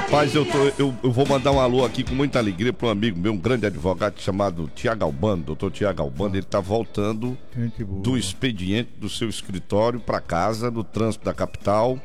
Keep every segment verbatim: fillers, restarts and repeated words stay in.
Rapaz, eu, tô, eu, eu vou mandar um alô aqui com muita alegria para um amigo meu, um grande advogado chamado Tiago Albano, doutor Tiago Albano. Ele está voltando do expediente do seu escritório para casa, no trânsito da capital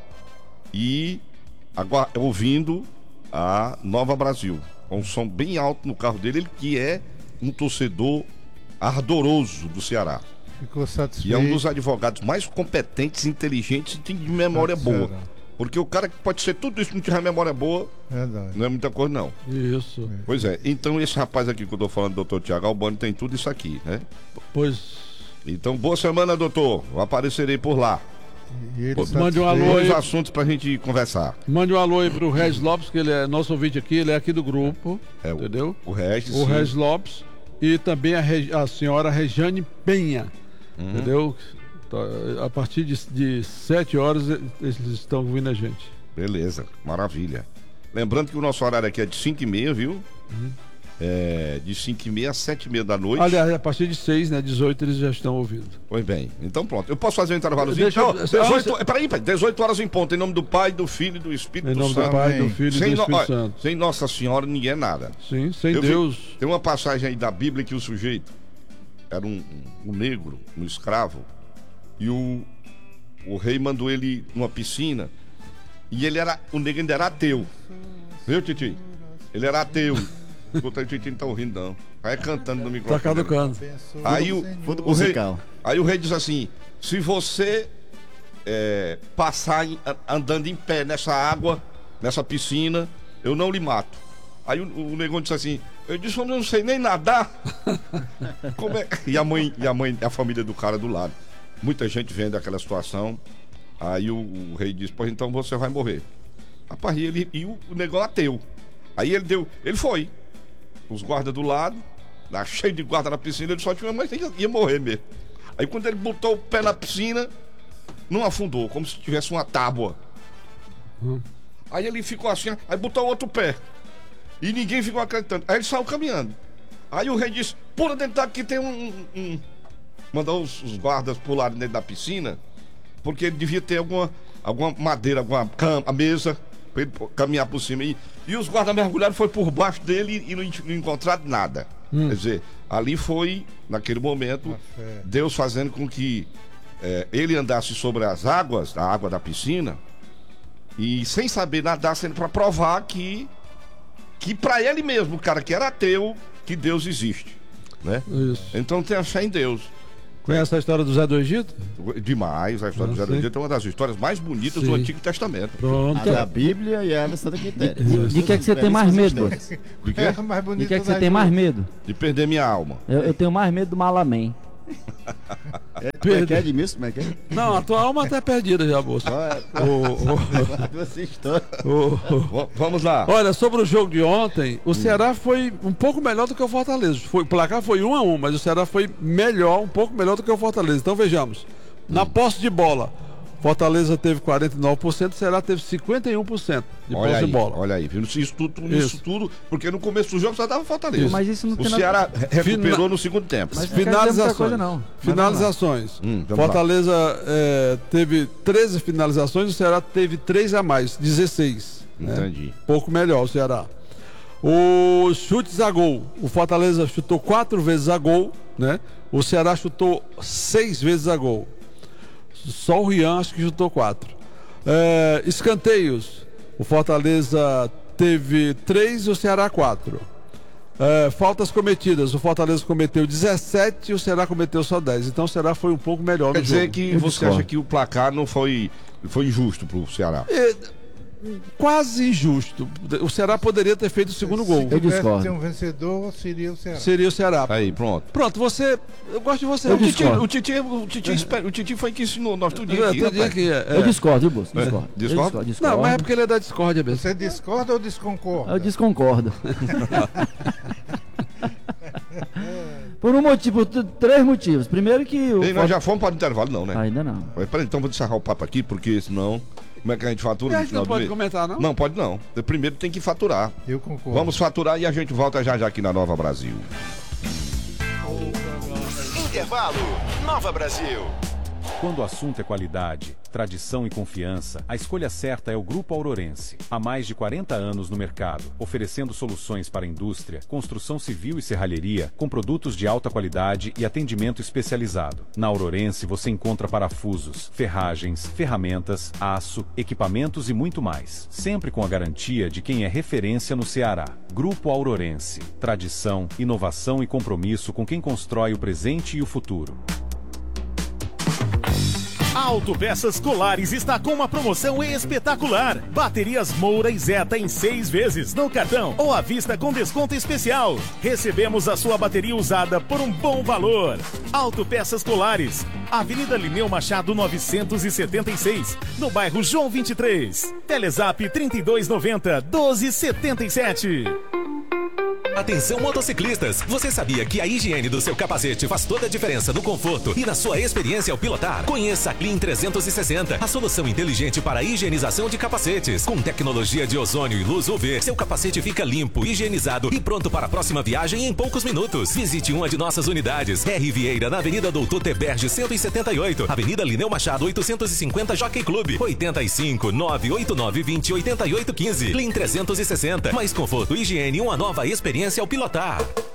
e agora, ouvindo a Nova Brasil, com um som bem alto no carro dele, ele que é um torcedor ardoroso do Ceará. Ficou satisfeito. E é um dos advogados mais competentes, inteligentes e tem de memória boa. Porque o cara que pode ser tudo isso, não tiver memória boa, Verdade. Não é muita coisa, não. Isso. Pois é. Então, esse rapaz aqui que eu tô falando, doutor Tiago Albano, tem tudo isso aqui, né? Pois. Então, boa semana, doutor. Eu aparecerei por lá. E ele Pô, mande um alô Dois aí. assuntos pra gente conversar. Mande um alô aí pro Regis Lopes, que ele é nosso ouvinte aqui, ele é aqui do grupo. É, o, entendeu? O Regis. O Regis Lopes. E também a, Reg... a senhora Regiane Penha. Uhum. Entendeu? A partir de, de sete horas eles estão ouvindo a gente. Beleza, maravilha. Lembrando que o nosso horário aqui é de cinco e meia, viu? Uhum. É, de cinco e meia a sete e meia da noite. Aliás, a partir de seis, né? dezoito eles já estão ouvindo. Pois bem, então pronto. Eu posso fazer um intervalozinho? Deixa eu... dezoito, peraí, peraí, dezoito horas em ponto, em nome do Pai, do Filho e do Espírito Santo. Em nome do Pai, do Filho e do Espírito no... Santo. Sem Nossa Senhora ninguém é nada. Sim, sem Eu Deus. Vi... Tem uma passagem aí da Bíblia que o sujeito era um, um, um negro, um escravo, e o, o rei mandou ele numa piscina. E ele era, o negro ainda era ateu. Viu, Titi? Ele era ateu. Escuta aí, o Titi não tá ouvindo, não. Aí cantando no microfone. Tá caducando. Aí o, o, rei, aí o rei diz assim: se você é, passar em, andando em pé nessa água, nessa piscina, eu não lhe mato. Aí o, o negão disse assim: eu disse, eu não sei nem nadar. Como é? E a mãe, e a mãe, a família do cara do lado. Muita gente vendo aquela situação. Aí o, o rei disse: pois então você vai morrer. Rapaz, e, ele, e o, o negão ateu. Aí ele deu, ele foi. Os guardas do lado, lá cheio de guarda na piscina, ele só tinha, mas ia, ia morrer mesmo. Aí quando ele botou o pé na piscina, não afundou, como se tivesse uma tábua. Hum. Aí ele ficou assim, aí botou o outro pé. E ninguém ficou acreditando. Aí ele saiu caminhando. Aí o rei disse: pula dentro daqui, tem um. um... Mandou os, os guardas pularem dentro da piscina. Porque ele devia ter alguma, alguma madeira, alguma cama, mesa, para ele caminhar por cima. E, e os guardas mergulharam, foi por baixo dele e não, não encontraram nada. Hum. Quer dizer, ali foi, naquele momento, Deus fazendo com que é, ele andasse sobre as águas, a água da piscina, e sem saber nadar, sendo para provar que, que para ele mesmo, o cara que era ateu, que Deus existe. Né? Isso. Então tem a fé em Deus. Conhece a história do Zé do Egito? Demais, a história ah, do Zé do Egito é uma das histórias mais bonitas sim. do Antigo Testamento. Pronto. A da Bíblia e a da Santa Quitéria. De, de que é que você tem mais medo? De que? É a mais bonita de que é que você tem mais medo? De perder minha alma. Eu, eu tenho mais medo do Malamém. É, como é que é de mim? Como é que é? Não, a tua alma tá perdida já, moço. Vamos lá. Olha, sobre o jogo de ontem, o hum. Ceará foi um pouco melhor do que o Fortaleza. Foi, o placar foi um a um, mas o Ceará foi melhor, um pouco melhor do que o Fortaleza. Então vejamos. Na hum. posse de bola, Fortaleza teve quarenta e nove por cento, o Ceará teve cinquenta e um por cento de olha posse aí, de bola. Olha aí, viu? Isso tudo, isso. isso tudo, porque no começo do jogo só dava Fortaleza. Isso. Mas isso não o tem Ceará nada... recuperou Fina... no segundo tempo. Mas finalizações. Coisa, não. Finalizações. Hum, Fortaleza é, teve treze finalizações, o Ceará teve três a mais, dezesseis. Entendi. Né? Pouco melhor o Ceará. Os chutes a gol. O Fortaleza chutou quatro vezes a gol, né? O Ceará chutou seis vezes a gol. Só o Rian acho que chutou quatro. É, escanteios. O Fortaleza teve três e o Ceará quatro. É, faltas cometidas. O Fortaleza cometeu dezessete e o Ceará cometeu só dez. Então o Ceará foi um pouco melhor. Quer no dizer jogo. que você discordo. Acha que o placar não foi, foi injusto pro Ceará? É, quase injusto. O Ceará poderia ter feito o segundo se gol. Se tivesse que ter um vencedor, seria o Ceará. Seria o Ceará. Aí, pronto. Pronto, você... Eu gosto de você. Eu o, titi, discordo. o, titi, o, titi, o Titi foi que ensinou nós tudo é, aqui, rapaz. aqui é, é. Eu discordo, viu, Bolso? Discordo. É. Discordo? discordo, discordo. Não, mas é porque ele é da discórdia mesmo. Você discorda ou desconcorda? Eu desconcordo. Por um motivo, por três motivos. Primeiro que... O Ei, nós já fomos para o intervalo, não, né? Ainda não. Peraí, então vou encerrar o papo aqui, porque senão... Como é que a gente fatura? A gente não pode comentar, não? Não, pode não. Primeiro tem que faturar. Eu concordo. Vamos faturar e a gente volta já já aqui na Nova Brasil. Intervalo, Nova Brasil. Quando o assunto é qualidade, tradição e confiança, a escolha certa é o Grupo Aurorense. Há mais de quarenta anos no mercado, oferecendo soluções para a indústria, construção civil e serralheria, com produtos de alta qualidade e atendimento especializado. Na Aurorense você encontra parafusos, ferragens, ferramentas, aço, equipamentos e muito mais. Sempre com a garantia de quem é referência no Ceará. Grupo Aurorense. Tradição, inovação e compromisso com quem constrói o presente e o futuro. A Autopeças Colares está com uma promoção espetacular. Baterias Moura e Zeta em seis vezes no cartão ou à vista com desconto especial. Recebemos a sua bateria usada por um bom valor. Autopeças Colares, Avenida Lineu Machado novecentos e setenta e seis, no bairro João vinte e três. Telezap trinta e dois noventa, doze setenta e sete. Atenção motociclistas, você sabia que a higiene do seu capacete faz toda a diferença no conforto e na sua experiência ao pilotar? Conheça a Clean trezentos e sessenta, a solução inteligente para a higienização de capacetes. Com tecnologia de ozônio e luz U V, seu capacete fica limpo, higienizado e pronto para a próxima viagem em poucos minutos. Visite uma de nossas unidades. R. Vieira, na Avenida Doutor Teberge cento e setenta e oito, Avenida Lineu Machado oitocentos e cinquenta, Jockey Club, oitenta e cinco, nove oito nove, vinte, oitenta e oito, quinze. Clean trezentos e sessenta, mais conforto, higiene e uma nova experiência ao pilotar.